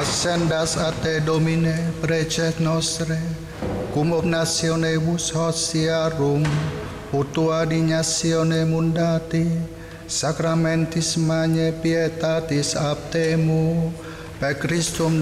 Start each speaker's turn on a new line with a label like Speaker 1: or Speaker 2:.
Speaker 1: ascendas a te Domine, precet nostre, cum obnationebus hosiarum, ut tua dignatione mundati, sacramentis magnae pietatis aptemu, per Christum